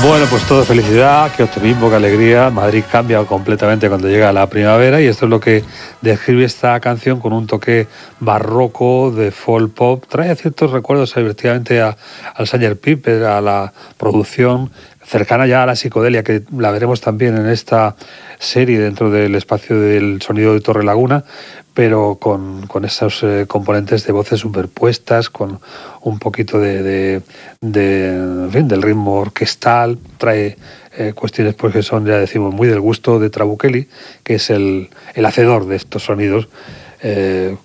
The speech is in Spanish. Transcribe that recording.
Bueno, pues todo felicidad, qué optimismo, qué alegría. Madrid cambia completamente cuando llega la primavera y esto es lo que describe esta canción con un toque barroco de folk pop. Trae ciertos recuerdos efectivamente al Sgt. Pepper, a la producción cercana ya a la psicodelia, que la veremos también en esta serie dentro del espacio del sonido de Torrelaguna, pero con esos componentes de voces superpuestas, con un poquito en fin, del ritmo orquestal. Trae cuestiones pues que son, ya decimos, muy del gusto de Trabuchelli, que es el hacedor de estos sonidos,